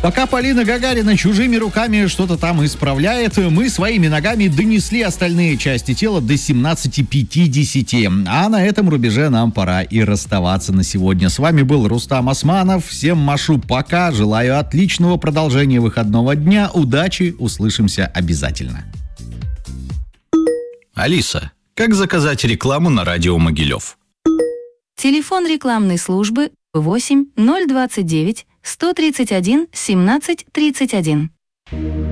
Пока Полина Гагарина чужими руками что-то там исправляет, мы своими ногами донесли остальные части тела до 17:50. А на этом рубеже нам пора и расставаться на сегодня. С вами был Рустам Османов. Всем машу пока. Желаю отличного продолжения выходного дня. Удачи. Услышимся обязательно. Алиса, как заказать рекламу на радио Могилев? Телефон рекламной службы 8 029 131 17 31.